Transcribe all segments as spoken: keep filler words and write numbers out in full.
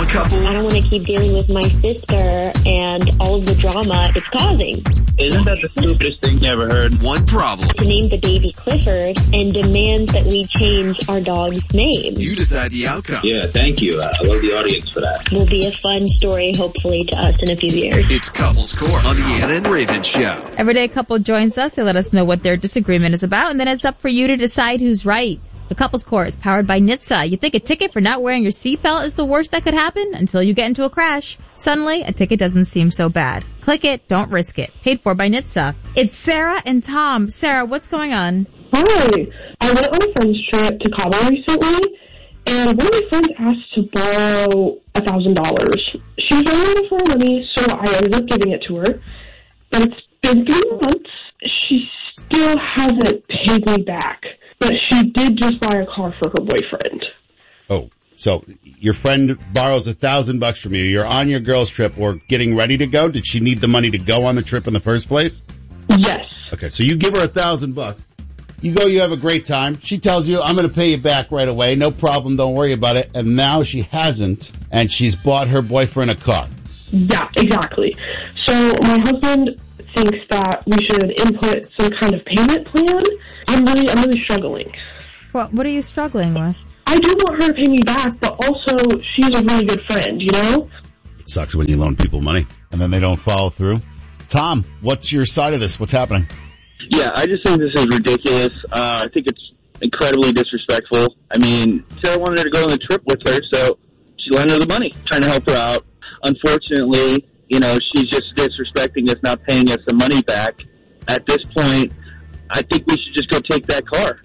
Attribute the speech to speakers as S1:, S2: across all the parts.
S1: one couple.
S2: I don't want to keep dealing with my sister and all of the drama it's causing.
S3: Isn't that the stupidest thing you ever heard?
S1: One problem.
S2: To name the baby Clifford and demand that we change our dog's name.
S1: You decide the outcome.
S3: Yeah, thank you. I love the audience for that.
S2: Will be a fun story, hopefully, to us in a few years.
S1: It's Couples Court on the Anna and Raven Show.
S4: Everyday couple joins us. They let us know what their disagreement is about, and then it's up for you to decide who's right. The Couples Court is powered by N H T S A. You think a ticket for not wearing your seatbelt is the worst that could happen until you get into a crash. Suddenly, a ticket doesn't seem so bad. Click it, don't risk it. Paid for by N H T S A. It's Sarah and Tom. Sarah, what's going on?
S5: Hi. I went on a friend's trip to Cabo recently, and one of my friends asked to borrow a thousand dollars. She was running out of her money, so I ended up giving it to her. But it's been three months. She still hasn't paid me back. But she did just buy a car for her boyfriend.
S6: Oh, so your friend borrows a thousand bucks from you. You're on your girls' trip or getting ready to go. Did she need the money to go on the trip in the first place?
S5: Yes.
S6: Okay, so you give her a thousand bucks. You go, you have a great time. She tells you, I'm going to pay you back right away. No problem. Don't worry about it. And now she hasn't, and she's bought her boyfriend a car.
S5: Yeah, exactly. So my husband thinks that we should input some kind of payment plan. I'm really, I'm really struggling.
S4: What, what are you struggling with?
S5: I do want her to pay me back, but also she's a really good friend, you know?
S6: It sucks when you loan people money and then they don't follow through. Tom, what's your side of this? What's happening?
S3: Yeah, I just think this is ridiculous. Uh, I think it's incredibly disrespectful. I mean, Sarah wanted her to go on the trip with her, so she lent her the money, trying to help her out. Unfortunately, you know, she's just disrespecting us, not paying us the money back. At this point, I think we should just go take that car.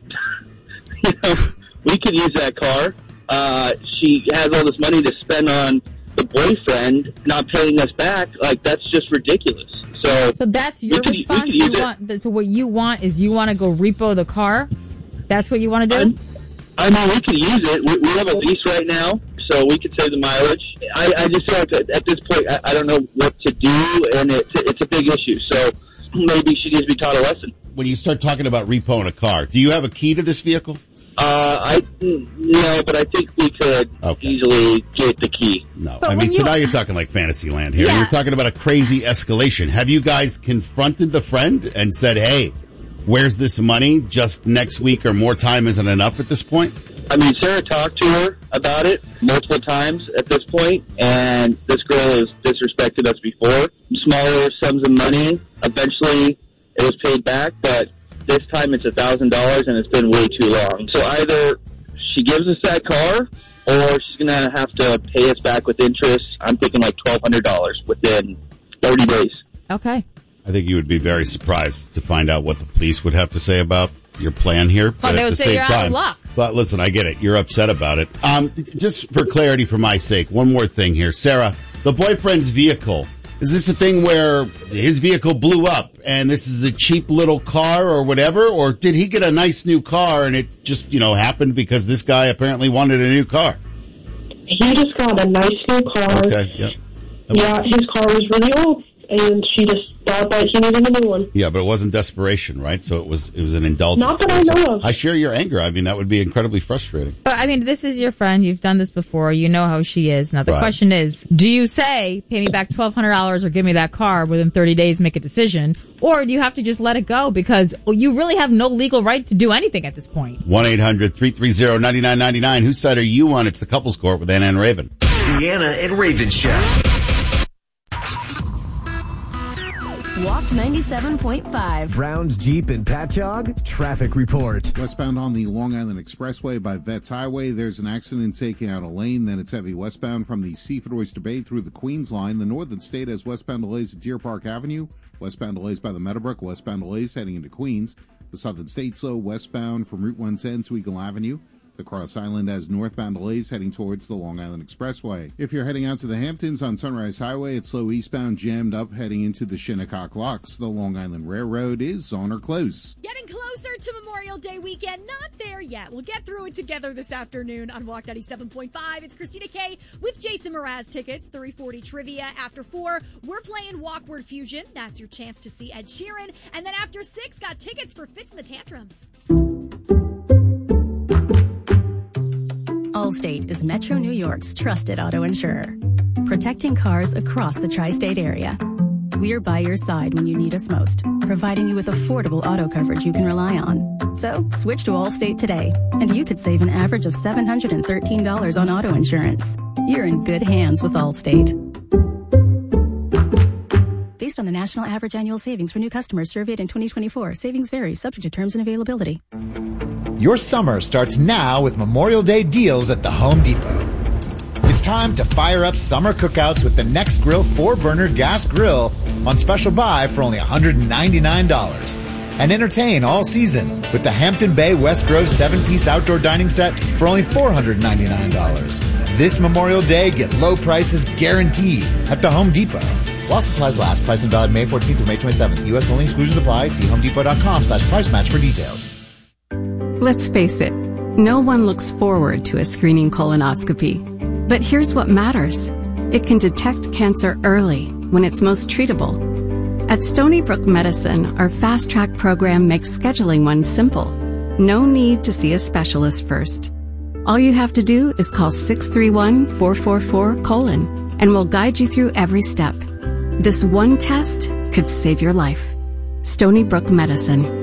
S3: You know, we could use that car. Uh, she has all this money to spend on the boyfriend, not paying us back. Like, that's just ridiculous. So,
S4: so that's your
S3: could,
S4: response? You want, so what you want is you want to go repo the car? That's what you want to do?
S3: I'm, I mean, we could use it. We, we have a lease right now, so we could save the mileage. I, I just feel like at this point, I, I don't know what to do, and it's, it's a big issue. So maybe she needs to be taught a lesson.
S6: When you start talking about repoing a car, do you have a key to this vehicle?
S3: Uh, I, no, but I think we could okay. easily get the key.
S6: No,
S4: but
S6: I mean,
S4: you,
S6: so now you're talking like fantasy land here.
S4: Yeah.
S6: You're talking about a crazy escalation. Have you guys confronted the friend and said, hey, where's this money? Just next week or more time isn't enough at this point?
S3: I mean, Sarah talked to her about it multiple times at this point, and this girl has disrespected us before. Smaller sums of money. Eventually, it was paid back, but this time it's a thousand dollars, and it's been way too long. So either she gives us that car, or she's going to have to pay us back with interest. I'm thinking like twelve hundred dollars within thirty days.
S4: Okay.
S6: I think you would be very surprised to find out what the police would have to say about your plan here.
S4: But, but they would say you're out of luck.
S6: But listen, I get it. You're upset about it. Um, just for clarity, for my sake, one more thing here. Sarah, the boyfriend's vehicle, is this a thing where his vehicle blew up and this is a cheap little car or whatever? Or did he get a nice new car and it just, you know, happened because this guy apparently wanted a new car?
S5: He just got a nice new car.
S6: Okay, yeah.
S5: Yeah, his car was really old, and she just thought that he needed a new one.
S6: Yeah, but it wasn't desperation, right? So it was it was an indulgence.
S5: Not that I know of.
S6: I share your anger. I mean, that would be incredibly frustrating.
S4: But, I mean, this is your friend. You've done this before. You know how she is. Now, the
S6: right.
S4: question is, do you say, pay me back twelve hundred dollars or give me that car within thirty days, make a decision? Or do you have to just let it go because well, you really have no legal right to do anything at this point?
S6: one eight hundred three three zero nine nine nine nine. Whose side are you on? It's the Couples Court with Anna and Raven.
S1: The Anna and Raven Show.
S7: Walk ninety-seven point five.
S8: Browns Jeep and Patchogue traffic report.
S9: Westbound on the Long Island Expressway by Vets Highway, there's an accident taking out a lane. Then it's heavy westbound from the Seaford Oyster Bay through the Queens line. The Northern State has westbound delays at Deer Park Avenue, westbound delays by the Meadowbrook, westbound delays heading into Queens. The Southern State slow westbound from Route one ten to Eagle Avenue. The Cross Island has northbound delays heading towards the Long Island Expressway. If you're heading out to the Hamptons on Sunrise Highway, it's slow eastbound jammed up heading into the Shinnecock Locks. The Long Island Railroad is on or close.
S10: Getting closer to Memorial Day weekend. Not there yet. We'll get through it together this afternoon on Walk ninety-seven point five. It's Christina K with Jason Mraz tickets. three forty trivia. After four, we're playing Walkward Fusion. That's your chance to see Ed Sheeran. And then after six, got tickets for Fits and the Tantrums.
S11: A Allstate is Metro New York's trusted auto insurer, protecting cars across the tri-state area. We're by your side when you need us most, providing you with affordable auto coverage you can rely on. So switch to Allstate today, and you could save an average of seven hundred thirteen dollars on auto insurance. You're in good hands with Allstate. Based on the national average annual savings for new customers surveyed in twenty twenty-four, savings vary, subject to terms and availability.
S12: Your summer starts now with Memorial Day deals at the Home Depot. It's time to fire up summer cookouts with the Next Grill four burner gas grill on special buy for only one hundred ninety-nine dollars. And entertain all season with the Hampton Bay West Grove seven piece outdoor dining set for only four hundred ninety-nine dollars. This Memorial Day, get low prices guaranteed at the Home Depot. While supplies last, price and valid May fourteenth through May twenty-seventh. U S only, exclusions apply. See homedepot.com slash price match for details.
S13: Let's face it, no one looks forward to a screening colonoscopy. But here's what matters. It can detect cancer early when it's most treatable. At Stony Brook Medicine, our Fast Track program makes scheduling one simple. No need to see a specialist first. All you have to do is call six three one, four four four, colon, and we'll guide you through every step. This one test could save your life. Stony Brook Medicine.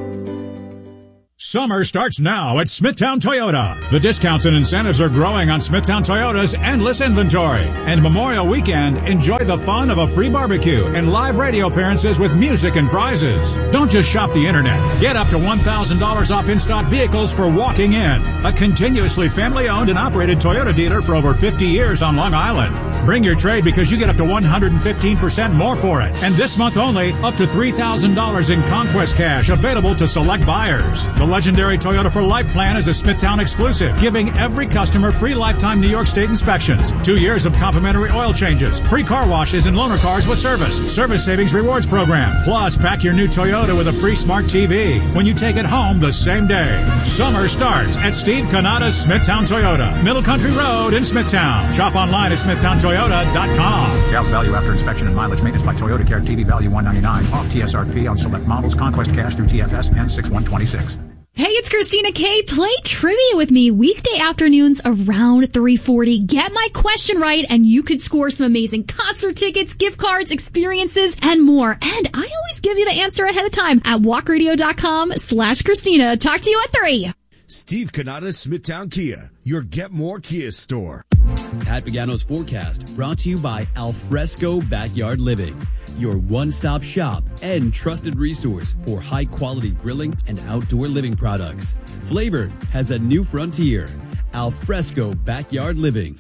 S14: Summer starts now at Smithtown Toyota. The discounts and incentives are growing on Smithtown Toyota's endless inventory. And Memorial Weekend, enjoy the fun of a free barbecue and live radio appearances with music and prizes. Don't just shop the internet. Get up to one thousand dollars off in-stock vehicles for walking in. A continuously family-owned and operated Toyota dealer for over fifty years on Long Island. Bring your trade because you get up to one hundred fifteen percent more for it. And this month only, up to three thousand dollars in Conquest cash available to select buyers. The legendary Toyota for Life plan is a Smithtown exclusive, giving every customer free lifetime New York State inspections, two years of complimentary oil changes, free car washes and loaner cars with service, service savings rewards program. Plus, pack your new Toyota with a free smart T V when you take it home the same day. Summer starts at Steve Canada's Smithtown Toyota, Middle Country Road in Smithtown. Shop online at smithtown toyota dot com.
S15: Gals value after inspection and mileage maintenance by Toyota Care. T V value one ninety-nine, off T S R P on select models. Conquest cash through T F S N six one twenty-six.
S10: Hey, it's Christina K. Play trivia with me weekday afternoons around three forty. Get my question right and you could score some amazing concert tickets, gift cards, experiences, and more. And I always give you the answer ahead of time at walkradio.com slash Christina. Talk to you at three.
S16: Steve Canada's Smithtown Kia, your Get More Kia store.
S17: Pat Pagano's forecast brought to you by Alfresco Backyard Living, your one-stop shop and trusted resource for high-quality grilling and outdoor living products. Flavored has a new frontier. Alfresco Backyard Living.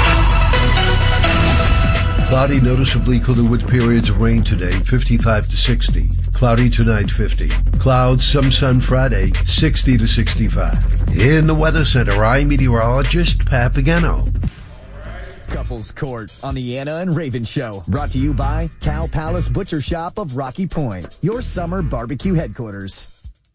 S18: Cloudy, noticeably cooler with periods of rain today, fifty-five to sixty. Cloudy tonight, fifty. Clouds, some sun Friday, sixty to sixty-five. In the Weather Center, I'm meteorologist Pat Pagano.
S19: Couples Court on the Anna and Raven Show. Brought to you by Cow Palace Butcher Shop of Rocky Point, your summer barbecue headquarters.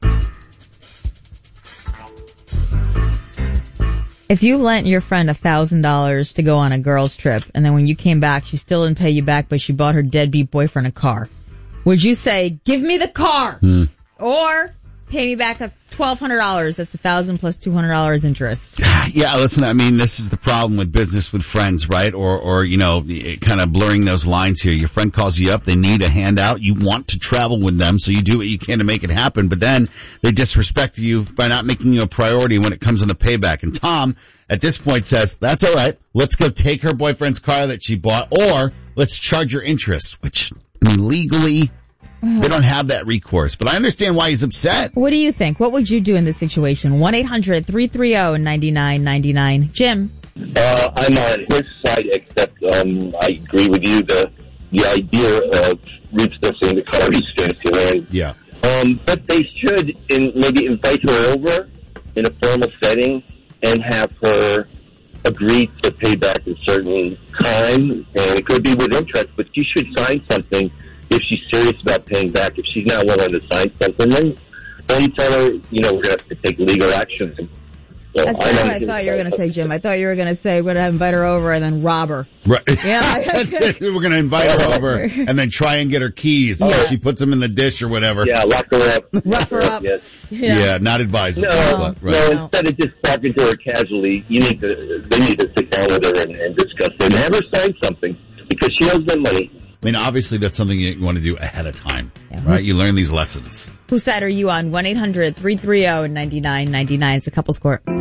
S4: If you lent your friend a thousand dollars to go on a girls' trip, and then when you came back, she still didn't pay you back, but she bought her deadbeat boyfriend a car, would you say, give me the car?
S6: Hmm.
S4: Or pay me back a twelve hundred dollars. That's a thousand plus two hundred dollars interest.
S6: Yeah, listen, I mean, this is the problem with business with friends, right? Or, or, you know, kind of blurring those lines here. Your friend calls you up. They need a handout. You want to travel with them, so you do what you can to make it happen. But then they disrespect you by not making you a priority when it comes on the payback. And Tom, at this point, says, that's all right. Let's go take her boyfriend's car that she bought, or let's charge her interest, which, I mean, legally, they don't have that recourse, but I understand why he's upset.
S4: What do you think? What would you do in this situation? one eight hundred three three zero nine nine nine nine. Jim?
S20: Uh, I'm on his side, except um, I agree with you. The the idea of repossessing the car is fancy land.
S6: Yeah.
S20: Um, but they should in, maybe invite her over in a formal setting and have her agree to pay back a certain time. And it could be with interest, but she should sign something. If she's serious about paying back, if she's not willing to sign something, then, then you tell her, you know, we're going to have to take legal action. So
S4: That's
S20: I
S4: what
S20: know
S4: I thought you were going to say, Jim. I thought you were going to say we're going to invite her over and then rob her.
S6: Right.
S4: Yeah.
S6: We're going to invite her over and then try and get her keys.
S20: Yeah.
S6: She puts them in the dish or whatever.
S20: Yeah, lock her up.
S4: Rough her up.
S20: Yes.
S6: Yeah,
S4: Yeah.
S6: not advisable.
S20: No,
S6: but, right.
S20: no, instead of just talking to her casually, you need to, they need to sit down with her and, and discuss it and have her sign something because she owes them money.
S6: I mean, obviously that's something you want to do ahead of time, right? You learn these lessons.
S4: Whose side are you on? one eight hundred three three zero nine nine nine nine. It's a couple's court.